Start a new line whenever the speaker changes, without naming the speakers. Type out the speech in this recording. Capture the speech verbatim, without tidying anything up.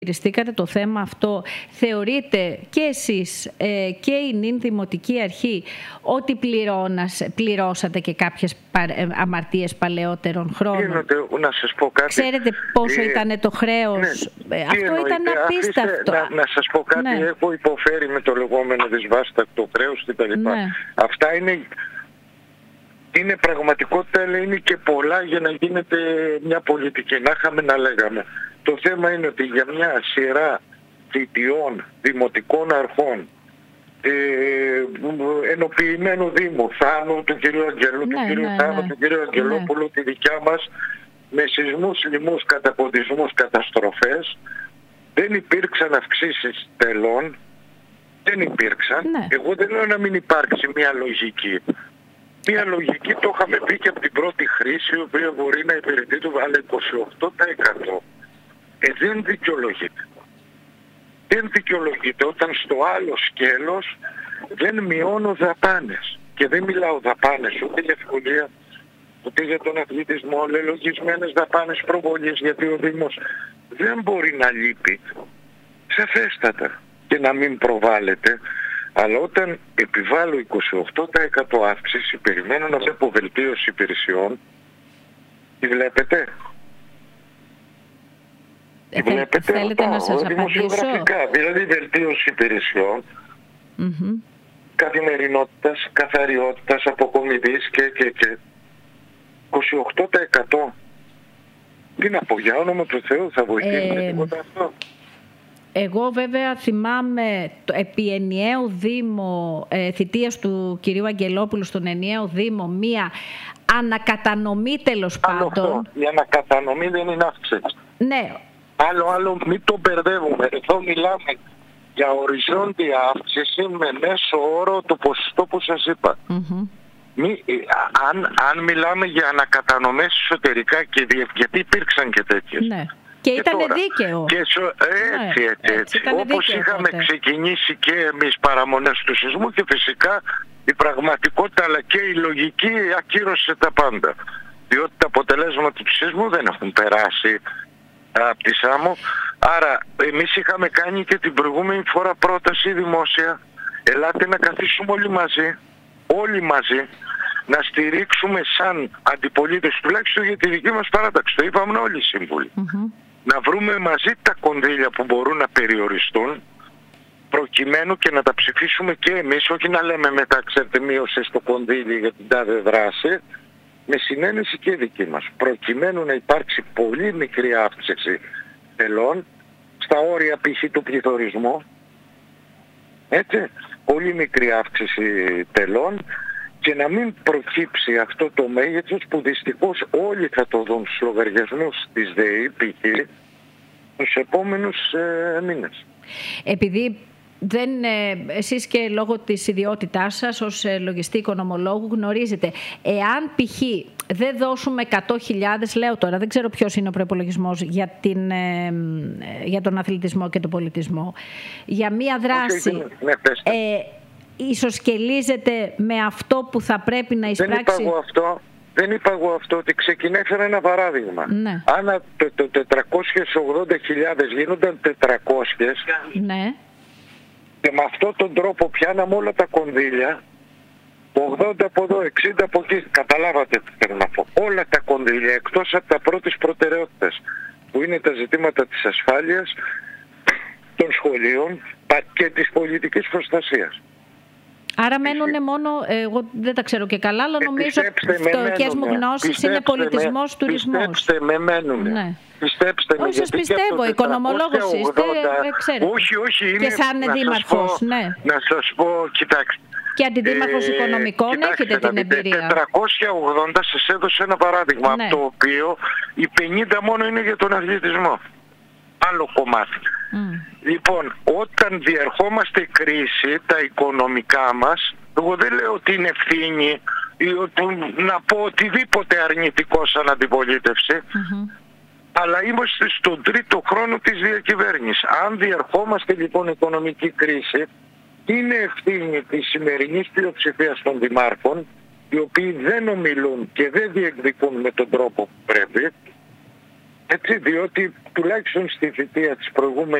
Χειριστήκατε το θέμα αυτό, θεωρείτε και εσείς ε, και η νυν Δημοτική Αρχή ότι πληρώνας, πληρώσατε και κάποιες πα, ε, αμαρτίες παλαιότερων χρόνων?
Γίνονται, να σας πω κάτι.
Ξέρετε πόσο
ε,
ήταν το χρέος?
Ναι,
ε, αυτό ήταν απίστευτο.
Να, να σας πω κάτι, ναι. Έχω υποφέρει με το λεγόμενο δυσβάστακτο χρέος κτλ. Ναι. Αυτά είναι... Είναι πραγματικότητα, αλλά είναι και πολλά για να γίνεται μια πολιτική. Να είχαμε να λέγαμε. Το θέμα είναι ότι για μια σειρά θητιών δημοτικών αρχών, ε, ενοποιημένου Δήμου, Θάνου, του κ. Αγγελού, ναι, του κ. Ναι, Θάνου, ναι. του κ. Αγγελόπουλου, ναι. τη δικιά μας, με σεισμούς, λοιμούς, καταποντισμούς, καταστροφές, δεν υπήρξαν αυξήσεις τελών, δεν υπήρξαν. Ναι. Εγώ δεν λέω να μην υπάρξει μια λογική. Μια λογική, το είχαμε πει και από την πρώτη χρήση, η οποία μπορεί να υπηρετεί το αλλά είκοσι οκτώ τοις εκατό. Ε, δεν δικαιολογείται. Δεν δικαιολογείται όταν στο άλλο σκέλος δεν μειώνω δαπάνες. Και δεν μιλάω δαπάνες ούτε για σχολεία, ούτε για τον αθλητισμό, λελογισμένες δαπάνες προβολής, γιατί ο Δήμος δεν μπορεί να λείπει σαφέστατα και να μην προβάλλεται. Αλλά όταν επιβάλλω είκοσι οκτώ τοις εκατό αύξηση, περιμένω να βλέπω βελτίωση υπηρεσιών. Τη βλέπετε? Τη βλέπετε?
Θέλετε να σας απαντήσω?
Δηλαδή βελτίωση υπηρεσιών, mm-hmm. καθημερινότητας, καθαριότητας, αποκομιδής και, και, και. είκοσι οκτώ τοις εκατό. Τι να πω, για όνομα του Θεού, θα βοηθήσει ε... τίποτα αυτό?
Εγώ βέβαια θυμάμαι το, επί ενιαίου Δήμο, ε, θητείας του κυρίου Αγγελόπουλου στον ενιαίο Δήμο, μία ανακατανομή τέλος πάντων.
Η ανακατανομή δεν είναι αύξηση.
Ναι.
Άλλο, άλλο, μην το μπερδεύουμε. Εδώ μιλάμε για οριζόντια αύξηση με μέσο όρο το ποσοστό που σας είπα. Mm-hmm. Μη, αν, αν μιλάμε για ανακατανομές εσωτερικά, και γιατί υπήρξαν και τέτοιες.
Ναι. Και, και ήταν τώρα, δίκαιο.
Και σο, έτσι, έτσι, έτσι. έτσι. Όπως δίκαιο, είχαμε τότε. ξεκινήσει και εμείς παραμονές του σεισμού, και φυσικά η πραγματικότητα αλλά και η λογική ακύρωσε τα πάντα. Διότι τα αποτελέσματα του σεισμού δεν έχουν περάσει από τη Σάμο. Άρα εμείς είχαμε κάνει και την προηγούμενη φορά πρόταση δημόσια. Ελάτε να καθίσουμε όλοι μαζί, όλοι μαζί, να στηρίξουμε σαν αντιπολίτες, τουλάχιστον για τη δική μας παράταξη. Το είπαμε όλοι οι σύμβουλοι. Mm-hmm. Να βρούμε μαζί τα κονδύλια που μπορούν να περιοριστούν, προκειμένου και να τα ψηφίσουμε και εμείς, όχι να λέμε μετά, ξέρετε, μείωσε το κονδύλι για την τάδε δράση, με συνένεση και δική μας, προκειμένου να υπάρξει πολύ μικρή αύξηση τελών, στα όρια π.χ. του πληθωρισμού, έτσι, πολύ μικρή αύξηση τελών, και να μην προκύψει αυτό το μέγεθος που δυστυχώς όλοι θα το δουν στους λογαριασμούς της ΔΕΗ π.χ. τους επόμενους ε, μήνες.
Επειδή δεν, ε, εσείς και λόγω της ιδιότητάς σας ως ε, λογιστή οικονομολόγου γνωρίζετε, εάν π.χ. δεν δώσουμε εκατό χιλιάδες, λέω τώρα, δεν ξέρω ποιος είναι ο προϋπολογισμός για, την, ε, για τον αθλητισμό και τον πολιτισμό, για μία δράση...
Ναι,
ε, ισοσκελίζεται με αυτό που θα πρέπει να εισπράξει.
Δεν είπα εγώ αυτό, δεν είπα εγώ αυτό, ότι ξεκινάει ένα παράδειγμα. Ναι. Αν το, το τετρακόσιες ογδόντα χιλιάδες γίνονταν τετρακόσιες,
ναι.
και με αυτόν τον τρόπο πιάναμε όλα τα κονδύλια, ογδόντα από εδώ, εξήντα από εκεί, καταλάβατε τι θέλω να πω. Όλα τα κονδύλια, εκτός από τα πρώτης προτεραιότητας, που είναι τα ζητήματα της ασφάλειας, των σχολείων και της πολιτικής προστασίας.
Άρα μένουν μόνο, εγώ δεν τα ξέρω και καλά, αλλά νομίζω φτωχές μου γνώσεις είναι πολιτισμός,
με,
τουρισμός.
Πιστέψτε με, μένουν.
Ναι.
Πιστέψτε με.
Όχι, σας πιστεύω, οικονομολόγος είστε, ξέρετε.
Όχι, όχι, είναι.
Και σαν δήμαρχος, ναι.
Να σας πω, κοιτάξτε.
Και αντιδήμαρχος ε, οικονομικών κοιτάξτε, έχετε την εμπειρία.
τετρακόσια ογδόντα σας έδωσε ένα παράδειγμα, ναι. από το οποίο οι πενήντα μόνο είναι για τον αθλητισμό. Άλλο κομμάτι. Mm. Λοιπόν, όταν διερχόμαστε κρίση, τα οικονομικά μας, εγώ δεν λέω ότι είναι ευθύνη ή ότι, να πω οτιδήποτε αρνητικό σαν αντιπολίτευση, mm-hmm. αλλά είμαστε στον τρίτο χρόνο της διακυβέρνησης. Αν διερχόμαστε λοιπόν οικονομική κρίση, είναι ευθύνη της σημερινής πλειοψηφίας των δημάρχων, οι οποίοι δεν ομιλούν και δεν διεκδικούν με τον τρόπο που πρέπει, Έτσι, διότι τουλάχιστον στη θητεία της προηγούμενης